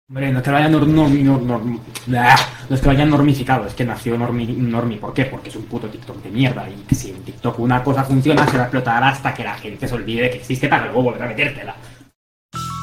Hombre, no es que lo hayan no es que lo hayan normificado, es que nació normi. ¿Por qué? Porque es un puto TikTok de mierda. Y si en TikTok una cosa funciona, se va a explotar hasta que la gente se olvide que existe para luego volver a metértela.